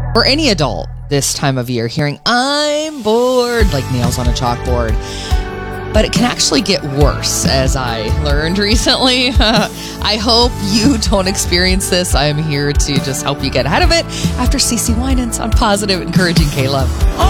or any adult this time of year hearing "I'm bored" like nails on a chalkboard. But it can actually get worse, as I learned recently. I hope you don't experience this. I am here to just help you get ahead of it after CeCe Winans on Positive, encouraging K-Love.